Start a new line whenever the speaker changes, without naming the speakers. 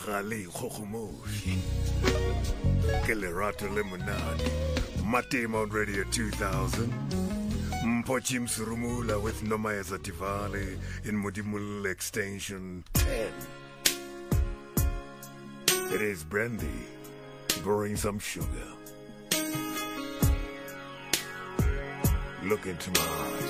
Gali Khokomoshi, Kelerato Lemonade, Matema on Radio 2000, Mpochim Surumula with Nomaya Zativale in Mudimul Extension 10. It is Brandy, bring some sugar. Look into my eyes.